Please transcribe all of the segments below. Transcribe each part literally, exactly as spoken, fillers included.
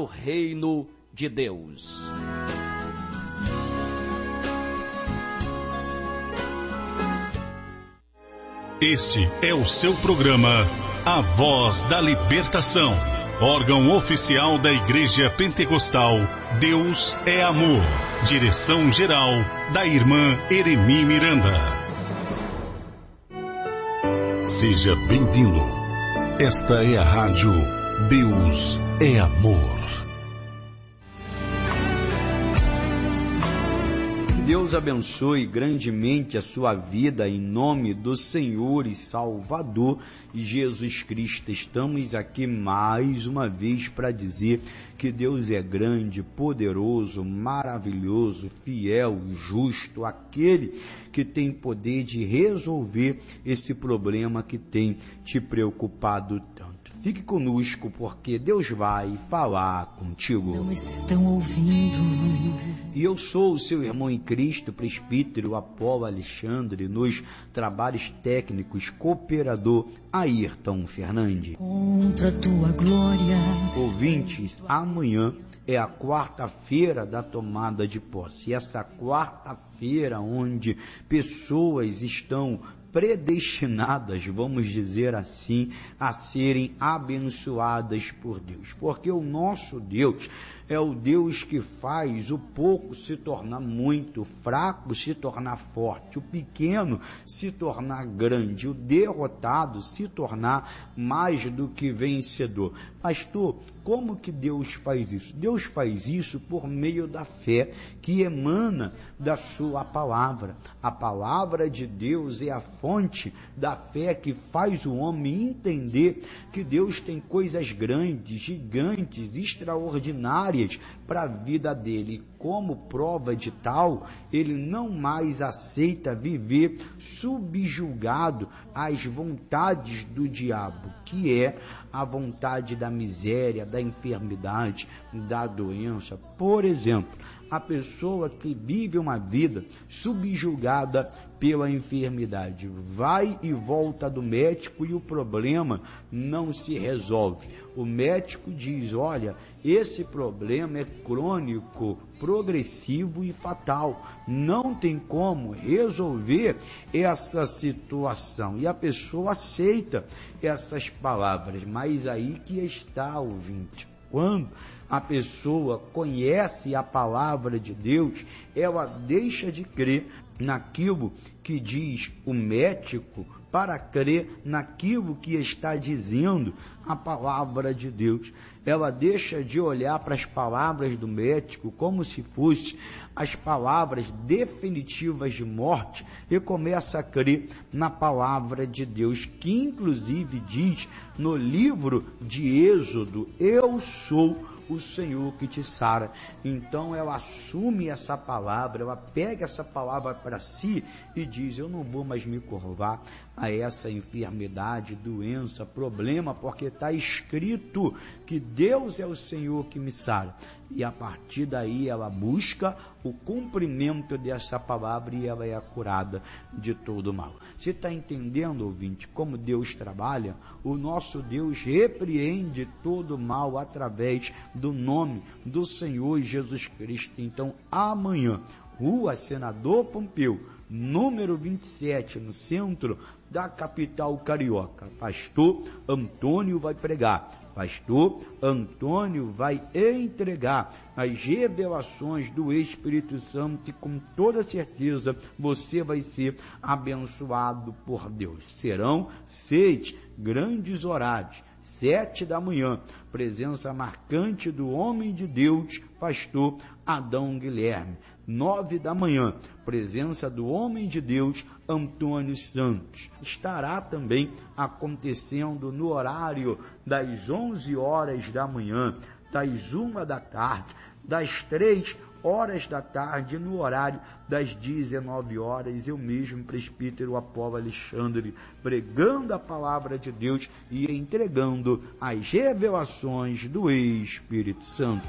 o reino de Deus. Este é o seu programa A Voz da Libertação, órgão oficial da Igreja Pentecostal Deus é Amor. Direção-geral da irmã Eremi Miranda. Seja bem-vindo. Esta é a rádio Deus é Amor. Deus abençoe grandemente a sua vida em nome do Senhor e Salvador Jesus Cristo. Estamos aqui mais uma vez para dizer que Deus é grande, poderoso, maravilhoso, fiel, justo, aquele que tem poder de resolver esse problema que tem te preocupado tanto. Fique conosco, porque Deus vai falar contigo. Não estão ouvindo. E eu sou o seu irmão em Cristo, presbítero Apolo Alexandre, nos trabalhos técnicos, cooperador Ayrton Fernandes. Contra a tua glória. Ouvintes, amanhã é a quarta-feira da tomada de posse. Essa quarta-feira onde pessoas estão predestinadas, vamos dizer assim, a serem abençoadas por Deus, porque o nosso Deus é o Deus que faz o pouco se tornar muito, o fraco se tornar forte, o pequeno se tornar grande, o derrotado se tornar mais do que vencedor. Pastor, como que Deus faz isso? Deus faz isso por meio da fé que emana da sua palavra. A palavra de Deus é a fonte da fé que faz o homem entender que Deus tem coisas grandes, gigantes, extraordinárias para a vida dele. Como prova de tal, ele não mais aceita viver subjugado às vontades do diabo, que é a vontade da miséria, da enfermidade, da doença. Por exemplo, a pessoa que vive uma vida subjugada pela enfermidade, vai e volta do médico e o problema não se resolve. O médico diz, olha, esse problema é crônico, progressivo e fatal. Não tem como resolver essa situação. E a pessoa aceita essas palavras, mas aí que está, ouvinte. Quando a pessoa conhece a palavra de Deus, ela deixa de crer naquilo que diz o médico para crer naquilo que está dizendo a palavra de Deus. Ela deixa de olhar para as palavras do médico como se fossem as palavras definitivas de morte e começa a crer na palavra de Deus, que inclusive diz no livro de Êxodo, eu sou o Senhor que te sara. Então ela assume essa palavra, ela pega essa palavra para si e diz, eu não vou mais me curvar a essa enfermidade, doença, problema, porque está escrito que Deus é o Senhor que me sara. E a partir daí ela busca o cumprimento dessa palavra e ela é curada de todo mal. Você está entendendo, ouvinte, como Deus trabalha? O nosso Deus repreende todo mal através do nome do Senhor Jesus Cristo. Então, amanhã, Rua Senador Pompeu, número vinte e sete, no centro da capital carioca. Pastor Antônio vai pregar. Pastor Antônio vai entregar as revelações do Espírito Santo e com toda certeza você vai ser abençoado por Deus. Serão seis grandes horários. Sete da manhã, presença marcante do homem de Deus, pastor Adão Guilherme. Nove da manhã, presença do homem de Deus, Antônio Santos. Estará também acontecendo no horário das onze horas da manhã, das uma da tarde, das três horas da tarde, no horário das dezenove horas, eu mesmo, presbítero Apolo Alexandre, pregando a palavra de Deus e entregando as revelações do Espírito Santo.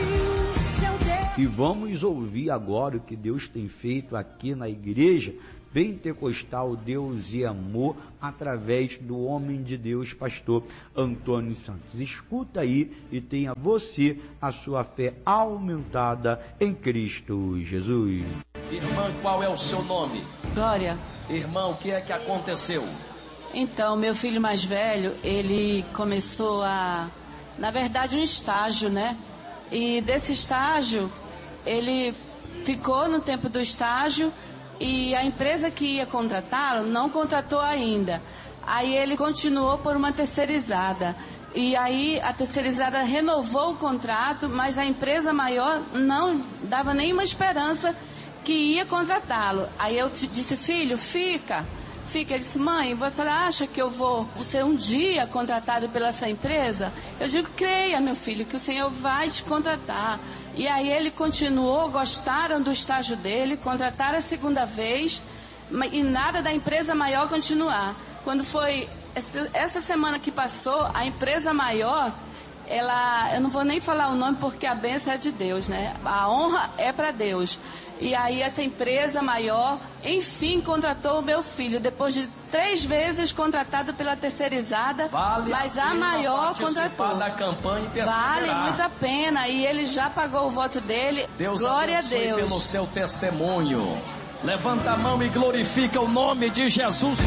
E vamos ouvir agora o que Deus tem feito aqui na igreja Pentecostal Deus e Amor, através do homem de Deus, pastor Antônio Santos. Escuta aí e tenha você a sua fé aumentada em Cristo Jesus. Irmã, qual é o seu nome? Glória. Irmão, o que é que aconteceu? Então, meu filho mais velho, ele começou a, na verdade, um estágio, né? E desse estágio, ele ficou no tempo do estágio e a empresa que ia contratá-lo não contratou ainda. Aí ele continuou por uma terceirizada. E aí a terceirizada renovou o contrato, mas a empresa maior não dava nenhuma esperança que ia contratá-lo. Aí eu disse, filho, fica. Fica. Ele disse, mãe, você acha que eu vou ser um dia contratado pela essa empresa? Eu digo, creia, meu filho, que o Senhor vai te contratar. E aí ele continuou, gostaram do estágio dele, contrataram a segunda vez, e nada da empresa maior continuar. Quando foi essa semana que passou, a empresa maior, ela, eu não vou nem falar o nome porque a bênção é de Deus, né? A honra é para Deus. E aí essa empresa maior, enfim, contratou o meu filho, depois de três vezes contratado pela terceirizada, vale mas a, a maior contratou. Da campanha e vale muito a pena, e ele já pagou o voto dele. Deus glória a Deus. Pelo seu testemunho. Levanta a mão e glorifica o nome de Jesus.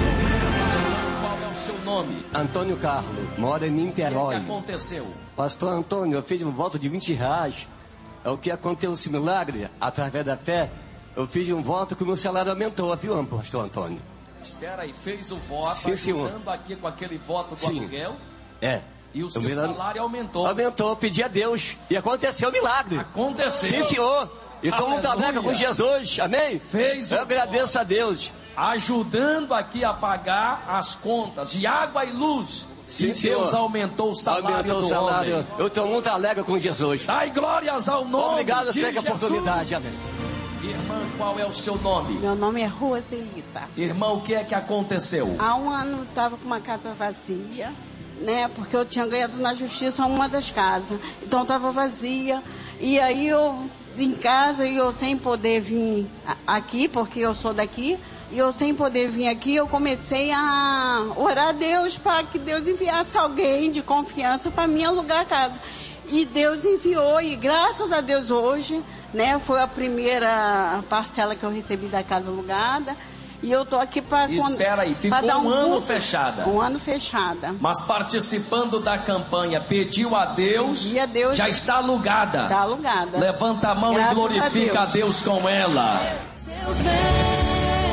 Qual é o seu nome? Antônio Carlos, mora em Niterói. O que aconteceu? Pastor Antônio, eu fiz um voto de vinte reais. É o que aconteceu esse milagre, através da fé. Eu fiz um voto que o meu salário aumentou, viu, pastor Antônio? Espera aí, fez o voto, Sim, ajudando aqui com aquele voto do Sim. aluguel. É. E o seu me... salário aumentou. Aumentou, pedi a Deus. E aconteceu o milagre. Aconteceu. Sim, senhor. E estou muito alegre com Jesus, amém? Fez Eu agradeço voto. a Deus. Ajudando aqui a pagar as contas de água e luz. Sim, e Deus aumentou o salário aumentou do o salário. homem. Eu estou muito alegre com Jesus. Dai glórias ao nome Obrigado de pela Jesus. oportunidade, amém. Irmã, qual é o seu nome? Meu nome é Roselita. Irmã, o que é que aconteceu? Há um ano estava com uma casa vazia, né? Porque eu tinha ganhado na justiça uma das casas. Então estava vazia. E aí eu em casa e eu sem poder vir aqui, porque eu sou daqui. E eu sem poder vir aqui, eu comecei a orar a Deus para que Deus enviasse alguém de confiança para mim alugar a casa. E Deus enviou, e graças a Deus hoje, né, foi a primeira parcela que eu recebi da casa alugada. E eu tô aqui para... Espera aí, ficou dar um, um ano curso, fechada. Um ano fechada. Mas participando da campanha, pediu a Deus, Pedi a Deus já está alugada. Está alugada. Levanta a mão graças e glorifica a Deus. a Deus com ela. Deus vem.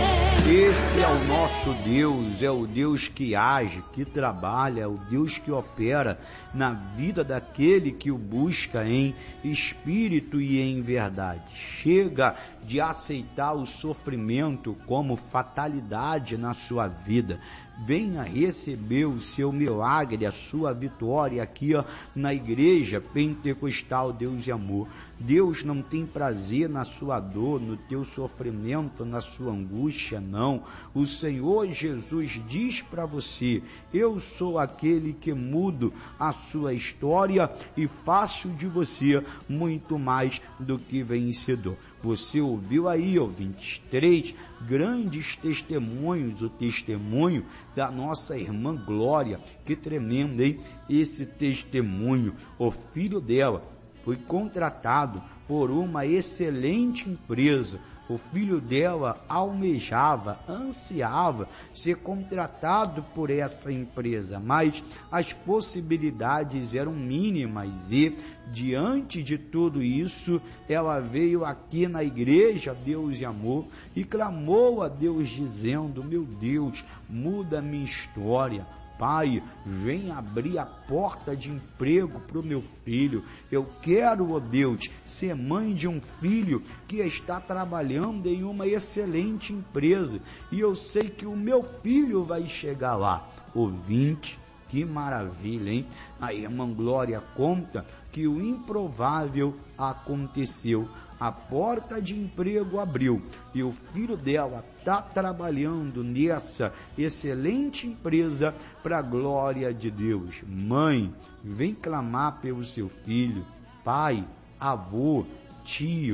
Esse é o nosso Deus, é o Deus que age, que trabalha, é o Deus que opera na vida daquele que o busca em espírito e em verdade. Chega de aceitar o sofrimento como fatalidade na sua vida. Venha receber o seu milagre, a sua vitória aqui ó, na Igreja Pentecostal Deus e Amor. Deus não tem prazer na sua dor, no teu sofrimento, na sua angústia, não. O Senhor Jesus diz para você, eu sou aquele que mudo a sua história e faço de você muito mais do que vencedor. Você ouviu aí, ouvintes, três grandes testemunhos, o testemunho da nossa irmã Glória, que tremendo, hein? Esse testemunho, o filho dela foi contratado por uma excelente empresa. O filho dela almejava, ansiava ser contratado por essa empresa, mas as possibilidades eram mínimas e, diante de tudo isso, ela veio aqui na Igreja Deus e Amor e clamou a Deus dizendo, meu Deus, muda minha história. Pai, vem abrir a porta de emprego para o meu filho. Eu quero, ó Deus, ser mãe de um filho que está trabalhando em uma excelente empresa. E eu sei que o meu filho vai chegar lá. Ouvinte, que maravilha, hein? A irmã Glória conta que o improvável aconteceu. A porta de emprego abriu e o filho dela está trabalhando nessa excelente empresa para a glória de Deus. Mãe, vem clamar pelo seu filho. Pai, avô, tio,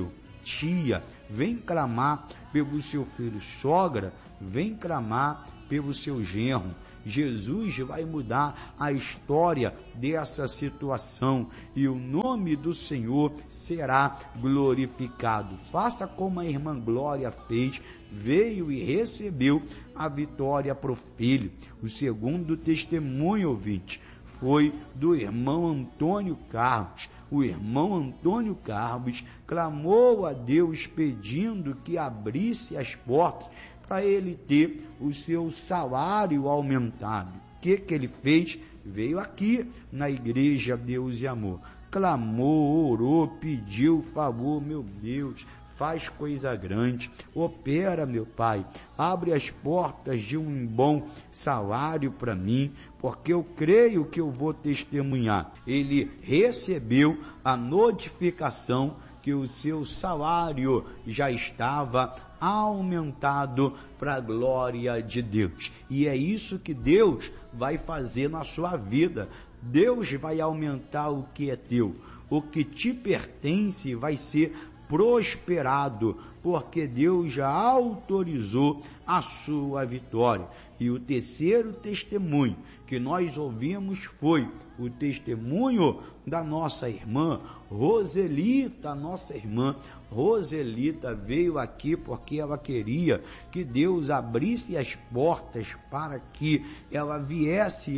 tia, vem clamar pelo seu filho. Sogra, vem clamar pelo seu genro. Jesus vai mudar a história dessa situação e o nome do Senhor será glorificado. Faça como a irmã Glória fez, veio e recebeu a vitória para o filho. O segundo testemunho, ouvinte, foi do irmão Antônio Carlos. O irmão Antônio Carlos clamou a Deus pedindo que abrisse as portas para ele ter o seu salário aumentado. O que que ele fez? Veio aqui na igreja Deus e Amor, clamou, orou, pediu, falou: meu Deus, faz coisa grande, opera, meu Pai, abre as portas de um bom salário para mim, porque eu creio que eu vou testemunhar. Ele recebeu a notificação que o seu salário já estava aumentado para a glória de Deus. E é isso que Deus vai fazer na sua vida. Deus vai aumentar o que é teu. O que te pertence vai ser prosperado, porque Deus já autorizou a sua vitória. E o terceiro testemunho que nós ouvimos foi o testemunho da nossa irmã Roselita. Nossa irmã Roselita veio aqui porque ela queria que Deus abrisse as portas para que ela viesse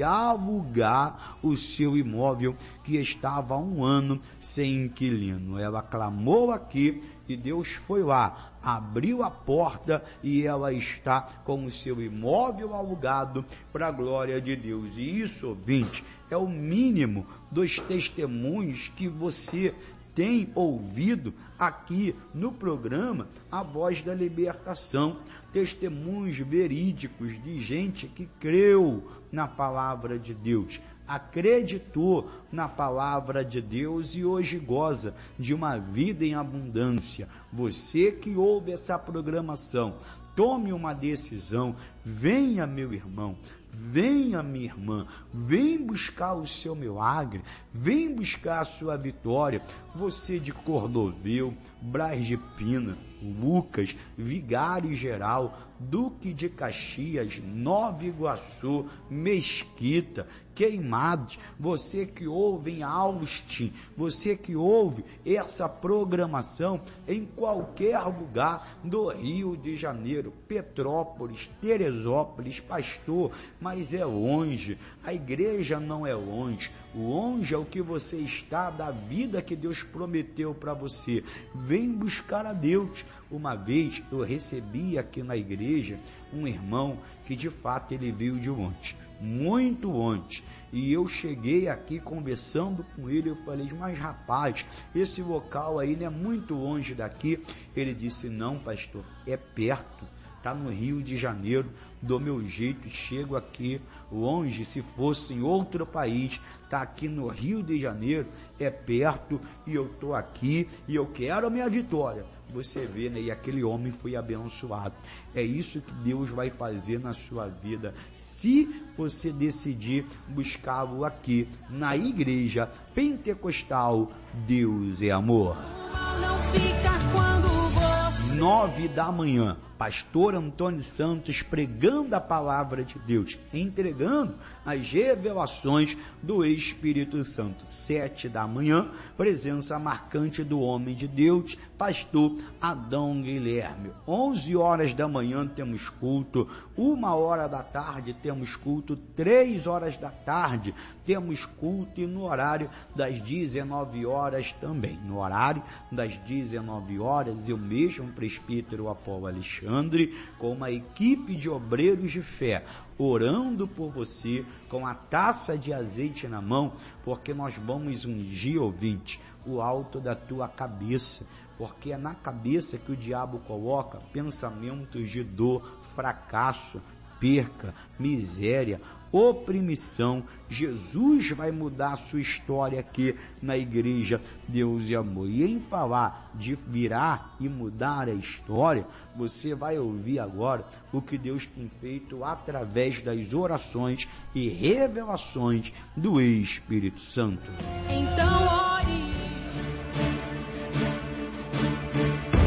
alugar o seu imóvel que estava há um ano sem inquilino. Ela clamou aqui e Deus foi lá, abriu a porta e ela está com o seu imóvel alugado para a glória de Deus. E isso, ouvinte, é o mínimo dos testemunhos que você tem ouvido aqui no programa A Voz da Libertação. Testemunhos verídicos de gente que creu na palavra de Deus, acreditou na palavra de Deus e hoje goza de uma vida em abundância. Você que ouve essa programação, tome uma decisão, venha, meu irmão, venha, minha irmã, vem buscar o seu milagre, vem buscar a sua vitória. Você de Cordovil, Braz de Pina, Lucas, Vigário Geral, Duque de Caxias, Nova Iguaçu, Mesquita, Queimados, você que ouve em Austin, você que ouve essa programação em qualquer lugar do Rio de Janeiro, Petrópolis, Teresópolis, pastor, mas é longe, a igreja não é longe, longe é o que você está da vida que Deus prometeu para você. Vem buscar a Deus. Uma vez eu recebi aqui na igreja um irmão que de fato ele veio de longe, muito longe, e eu cheguei aqui conversando com ele, eu falei: mas rapaz, esse local aí não é muito longe daqui? Ele disse: não, pastor, é perto, está no Rio de Janeiro, do meu jeito, chego aqui longe, se fosse em outro país, está aqui no Rio de Janeiro, é perto, e eu estou aqui, e eu quero a minha vitória. Você vê, né? E aquele homem foi abençoado. É isso que Deus vai fazer na sua vida, se você decidir buscá-lo aqui, na Igreja Pentecostal Deus é Amor. Não fica quando você... Nove da manhã, pastor Antônio Santos pregando a palavra de Deus, entregando as revelações do Espírito Santo. Sete da manhã, presença marcante do homem de Deus, pastor Adão Guilherme. Onze horas da manhã temos culto, uma hora da tarde temos culto, três horas da tarde temos culto, e no horário das dezenove horas também. No horário das dezenove horas, eu mesmo, presbítero Apolo Alexandre, com uma equipe de obreiros de fé, orando por você, com a taça de azeite na mão, porque nós vamos ungir, ouvinte, o alto da tua cabeça, porque é na cabeça que o diabo coloca pensamentos de dor, fracasso, perca, miséria, oprimição. Jesus vai mudar a sua história aqui na Igreja Deus e Amor. E em falar de virar e mudar a história, você vai ouvir agora o que Deus tem feito através das orações e revelações do Espírito Santo. Então ore.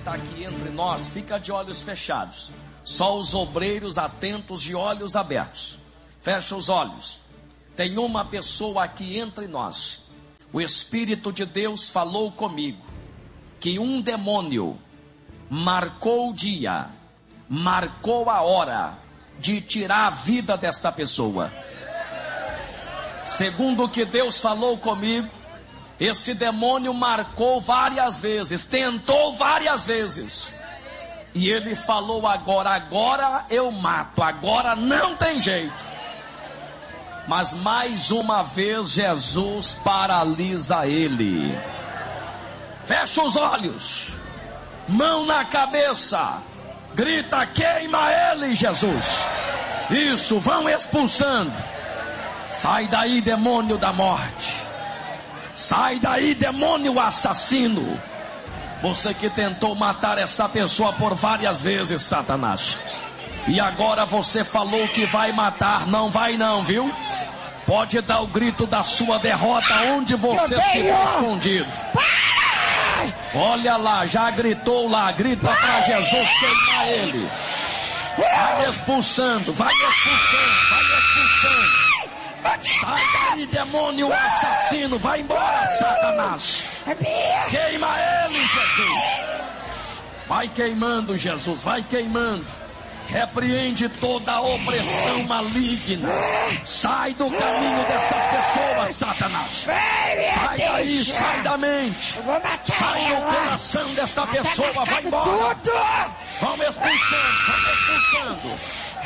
está aqui entre nós, fica de olhos fechados. Só os obreiros atentos de olhos abertos. Fecha os olhos. Tem uma pessoa aqui entre nós. O Espírito de Deus falou comigo que um demônio marcou o dia, marcou a hora de tirar a vida desta pessoa. Segundo o que Deus falou comigo, esse demônio marcou várias vezes, tentou várias vezes. E ele falou agora, agora eu mato, agora não tem jeito. Mas mais uma vez Jesus paralisa ele. Fecha os olhos, mão na cabeça, grita, queima ele, Jesus. Isso, vão expulsando. Sai daí, demônio da morte. Sai daí, demônio assassino. Você que tentou matar essa pessoa por várias vezes, Satanás. E agora você falou que vai matar. Não vai não, viu? Pode dar o grito da sua derrota onde você estiver escondido. Olha lá, já gritou lá. Grita para Jesus queimar ele. Vai expulsando, vai expulsando, vai expulsando. Sai daí, demônio assassino. Vai embora, Satanás. Queima ele, Jesus. Vai queimando, Jesus, vai queimando. Repreende toda a opressão maligna. Sai do caminho dessas pessoas, Satanás. Sai daí, sai da mente. Sai do coração desta pessoa, vai embora. Vamos expulsando, vamos expulsando.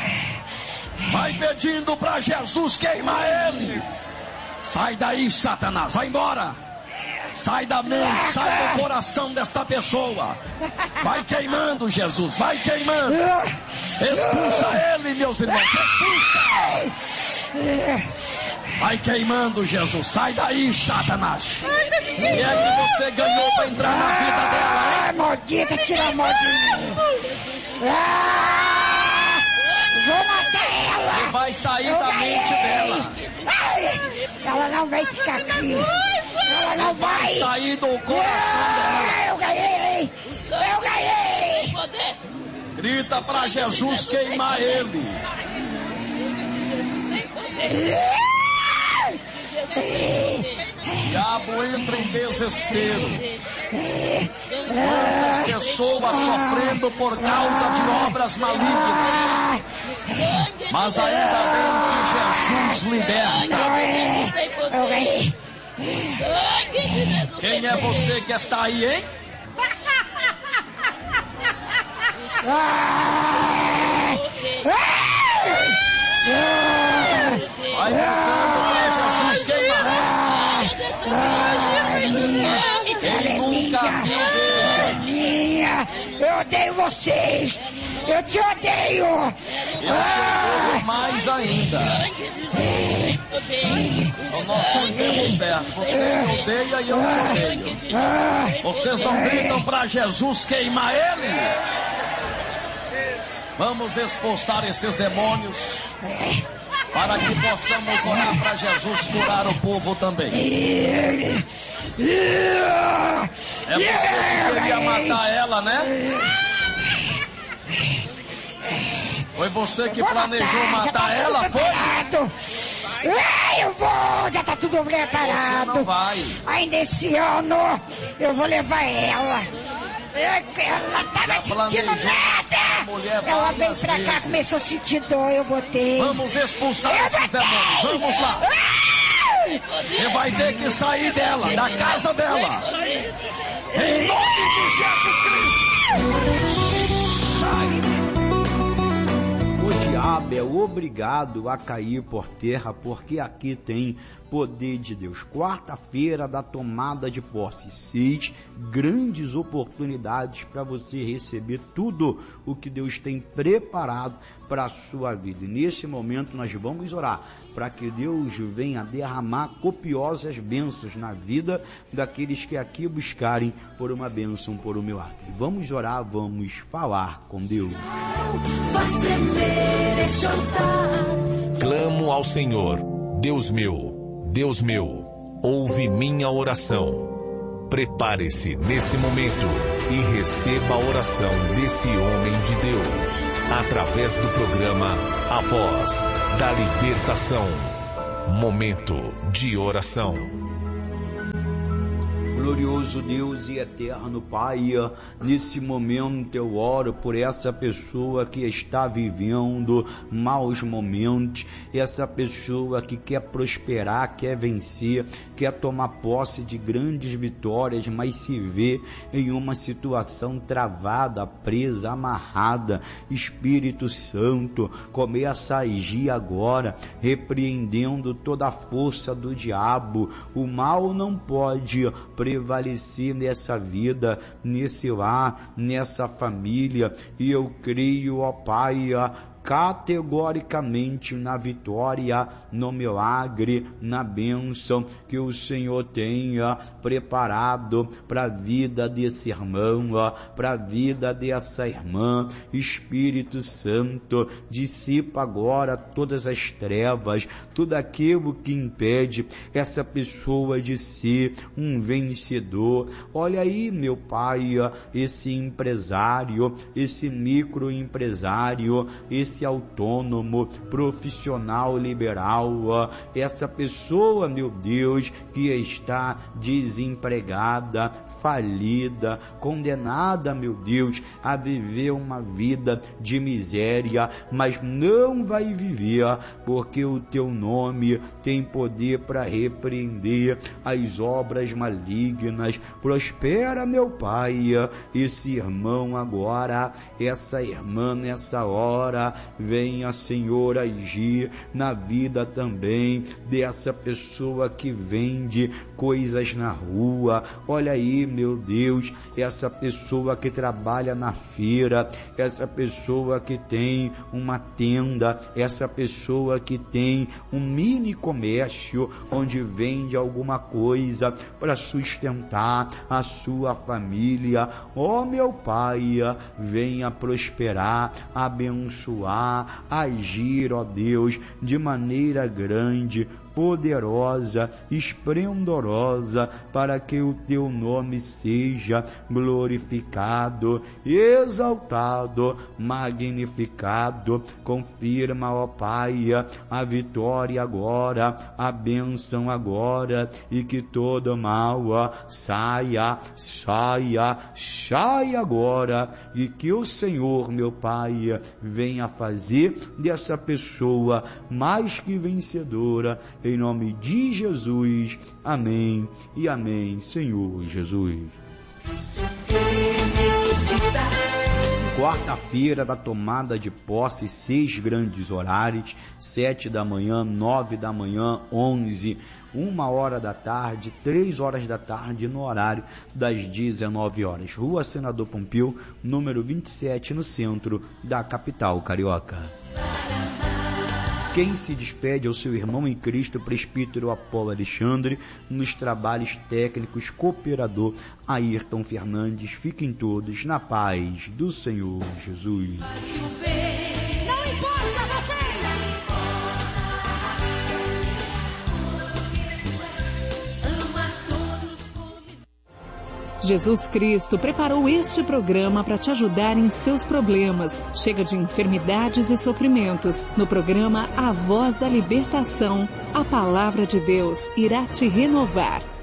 Vai pedindo para Jesus queimar ele. Sai daí, Satanás, vai embora. Sai da mente, sai do coração desta pessoa. Vai queimando, Jesus, vai queimando. Expulsa ele, meus irmãos, expulsa. Vai queimando, Jesus, sai daí, Satanás. E é que você ganhou para entrar na vida dela, hein? Maldita, tira a mão de mim. Ah, vou matar ela. E vai sair da mente dela. Ela não vai ficar aqui. Ela não vai. Vai sair do coração dela. Eu ganhei. Eu ganhei. Grita para Jesus queimar ele. Diabo entra em desespero. Quantas pessoas sofrendo por causa de obras malignas. Mas ainda bem que Jesus liberta. Eu ganhei. Quem é você que está aí, hein? Vai gritando para Jesus queimar. Quem nunca viu minha. Eu odeio vocês. Eu te odeio. Eu te odeio mais ainda. Então nós não temos certo. Você me odeia e eu te odeio. Vocês não gritam para Jesus queimar ele? Vamos expulsar esses demônios para que possamos orar para Jesus curar o povo também. É você que queria matar ela, né? Foi você que planejou matar ela, foi? Eu vou, já tá tudo preparado. Você não vai. Ainda esse ano eu vou levar ela. Ela tava sentindo nada. Ela veio pra cá, começou a sentir dor, eu botei. Vamos expulsar eu esses botei. demônios, vamos lá. Você vai ter que sair dela, da casa dela. Em nome de Jesus Cristo. Sai. O diabo é obrigado a cair por terra, porque aqui tem poder de Deus. Quarta-feira da tomada de posse, seis grandes oportunidades para você receber tudo o que Deus tem preparado para a sua vida. E nesse momento nós vamos orar para que Deus venha derramar copiosas bênçãos na vida daqueles que aqui buscarem por uma bênção, por um milagre. Vamos orar, vamos falar com Deus. Faz tremer este altar. Clamo ao Senhor, Deus meu, Deus meu, ouve minha oração. Prepare-se nesse momento e receba a oração desse homem de Deus, através do programa A Voz da Libertação. Momento de oração. Glorioso Deus e eterno Pai, nesse momento eu oro por essa pessoa que está vivendo maus momentos, essa pessoa que quer prosperar, quer vencer, quer tomar posse de grandes vitórias, mas se vê em uma situação travada, presa, amarrada. Espírito Santo, começa a agir agora, repreendendo toda a força do diabo. O mal não pode prevalecer nessa vida, nesse lar, nessa família, e eu creio, ó Pai, categoricamente na vitória, no milagre, na bênção que o Senhor tenha preparado para a vida desse irmão, para a vida dessa irmã. Espírito Santo, dissipa agora todas as trevas, tudo aquilo que impede essa pessoa de ser um vencedor. Olha aí, meu Pai, esse empresário, esse microempresário, esse esse autônomo, profissional liberal, essa pessoa, meu Deus, que está desempregada, falida, condenada, meu Deus, a viver uma vida de miséria, mas não vai viver, porque o teu nome tem poder para repreender as obras malignas. Prospera, meu Pai, esse irmão agora, essa irmã nessa hora. Venha, Senhor, agir na vida também dessa pessoa que vende coisas na rua. Olha aí, meu Deus, essa pessoa que trabalha na feira, essa pessoa que tem uma tenda, essa pessoa que tem um mini comércio onde vende alguma coisa para sustentar a sua família. Ó, meu Pai, venha prosperar, abençoar, agir, ó Deus, de maneira grande, poderosa, esplendorosa, para que o teu nome seja glorificado, exaltado, magnificado. Confirma, ó Pai, a vitória agora, a bênção agora, e que todo mal saia, saia, saia agora, e que o Senhor, meu Pai, venha fazer dessa pessoa mais que vencedora, em nome de Jesus. Amém e amém, Senhor Jesus. Quarta-feira da tomada de posse, seis grandes horários: sete da manhã, nove da manhã, onze, uma hora da tarde, três horas da tarde, no horário das dezenove horas. Rua Senador Pompeu, número vinte e sete, no centro da capital carioca. Quem se despede é o seu irmão em Cristo, presbítero Apolo Alexandre, nos trabalhos técnicos, cooperador Ayrton Fernandes. Fiquem todos na paz do Senhor Jesus. Não importa vocês! Ama todos como... Jesus Cristo preparou este programa para te ajudar em seus problemas. Chega de enfermidades e sofrimentos. No programa A Voz da Libertação, a palavra de Deus irá te renovar.